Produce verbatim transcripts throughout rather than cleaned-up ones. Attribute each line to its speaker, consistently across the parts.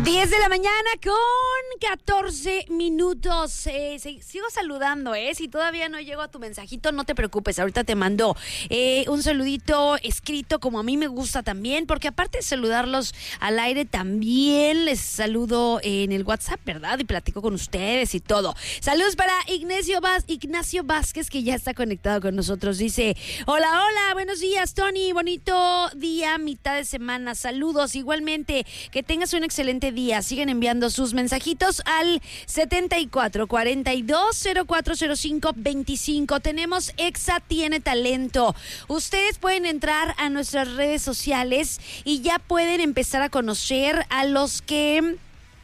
Speaker 1: diez de la mañana con catorce minutos. Eh, sigo saludando, ¿eh? Si todavía no llego a tu mensajito, no te preocupes. Ahorita te mando eh, un saludito escrito, como a mí me gusta también, porque aparte de saludarlos al aire, también les saludo en el WhatsApp, ¿verdad? Y platico con ustedes y todo. Saludos para Ignacio, Vaz- Ignacio Vázquez, que ya está conectado con nosotros. Dice, hola, hola, buenos días, Tony. Bonito día, mitad de semana. Saludos. Igualmente, que tengas un excelente día. Siguen enviando sus mensajitos al setenta y cuatro cuarenta y dos cero cuatro cero cinco veinticinco. Tenemos Exa Tiene Talento. Ustedes pueden entrar a nuestras redes sociales y ya pueden empezar a conocer a los que...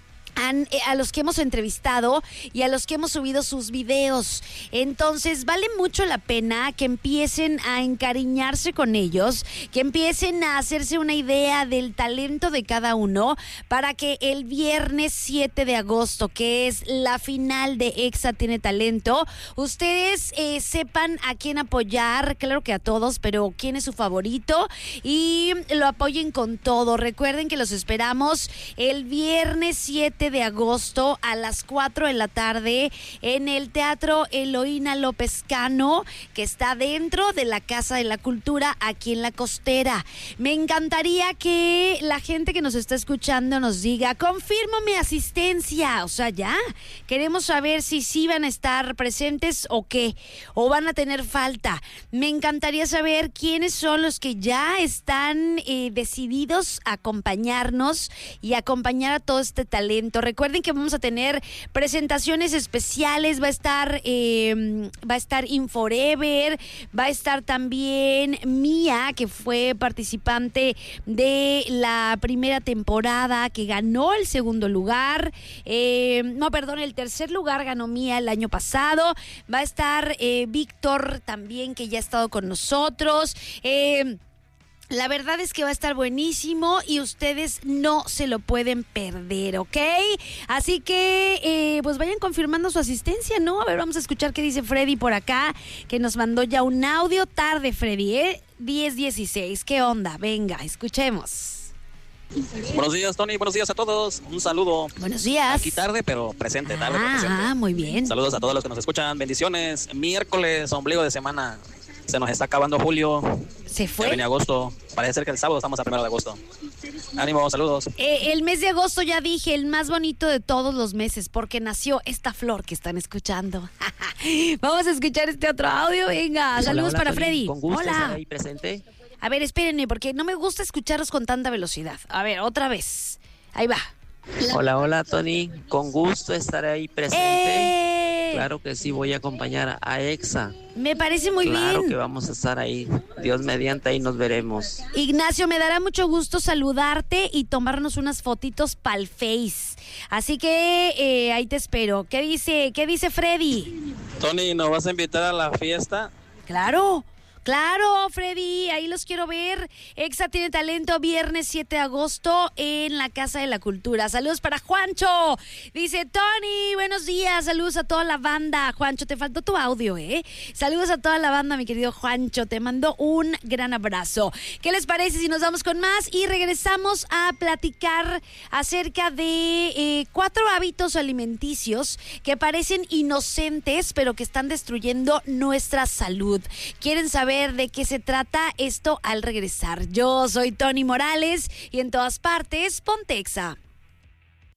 Speaker 1: Han, eh, a los que hemos entrevistado y a los que hemos subido sus videos. Entonces vale mucho la pena que empiecen a encariñarse con ellos, que empiecen a hacerse una idea del talento de cada uno, para que el viernes siete de agosto, que es la final de Exa Tiene Talento, ustedes eh, sepan a quién apoyar, claro que a todos, pero quién es su favorito, y lo apoyen con todo. Recuerden que los esperamos el viernes siete de agosto a las cuatro de la tarde en el Teatro Eloína López Cano, que está dentro de la Casa de la Cultura aquí en La Costera. Me encantaría que la gente que nos está escuchando nos diga, confirmo mi asistencia, o sea, ya queremos saber si sí van a estar presentes o qué, o van a tener falta. Me encantaría saber quiénes son los que ya están eh, decididos a acompañarnos y acompañar a todo este talento. Recuerden que vamos a tener presentaciones especiales, va a estar eh, va a estar InForever, va a estar también Mía, que fue participante de la primera temporada, que ganó el segundo lugar, eh, no, perdón, el tercer lugar ganó Mía el año pasado. Va a estar eh, Víctor también, que ya ha estado con nosotros. eh, La verdad es que va a estar buenísimo y ustedes no se lo pueden perder, ¿ok? Así que, eh, pues vayan confirmando su asistencia, ¿no? A ver, vamos a escuchar qué dice Freddy por acá, que nos mandó ya un audio. Tarde, Freddy, ¿eh? diez dieciséis, ¿qué onda? Venga, escuchemos.
Speaker 2: Buenos días, Tony. Buenos días a todos. Un saludo.
Speaker 1: Buenos días.
Speaker 2: Aquí tarde, pero presente. Tarde, pero presente.
Speaker 1: Ah, muy bien.
Speaker 2: Saludos a todos los que nos escuchan. Bendiciones. Miércoles, ombligo de semana. Se nos está acabando julio.
Speaker 1: ¿Se fue?
Speaker 2: Ya viene agosto. Parece ser que el sábado estamos a primero de agosto. Ánimo, saludos.
Speaker 1: Eh, el mes de agosto, ya dije, el más bonito de todos los meses, porque nació esta flor que están escuchando. Vamos a escuchar este otro audio. Venga,
Speaker 3: Hola,
Speaker 1: saludos
Speaker 3: hola,
Speaker 1: para
Speaker 3: Tony.
Speaker 1: Freddy.
Speaker 3: Con gusto
Speaker 1: Hola.
Speaker 3: estar ahí presente.
Speaker 1: A ver, espérenme, porque no me gusta escucharlos con tanta velocidad. A ver, otra vez. Ahí va.
Speaker 3: Hola, hola, Tony. Con gusto estar ahí presente.
Speaker 1: ¡Eh!
Speaker 3: Claro que sí, voy a acompañar a Exa.
Speaker 1: Me parece muy
Speaker 3: claro
Speaker 1: bien.
Speaker 3: que vamos a estar ahí. Dios mediante, ahí nos veremos.
Speaker 1: Ignacio, me dará mucho gusto saludarte y tomarnos unas fotitos pa'l Face. Así que eh, ahí te espero. ¿Qué dice, qué dice Freddy?
Speaker 2: Tony, ¿nos vas a invitar a la fiesta?
Speaker 1: Claro. Claro, Freddy, ahí los quiero ver. Exa Tiene Talento, viernes siete de agosto en la Casa de la Cultura. Saludos para Juancho. Dice, Tony, buenos días. Saludos a toda la banda. Juancho, te faltó tu audio, ¿eh? Saludos a toda la banda, mi querido Juancho. Te mando un gran abrazo. ¿Qué les parece si nos vamos con más? Y regresamos a platicar acerca de eh, cuatro hábitos alimenticios que parecen inocentes, pero que están destruyendo nuestra salud. ¿Quieren saber de qué se trata esto al regresar? Yo soy Tony Morales y en todas partes, ponte Exa.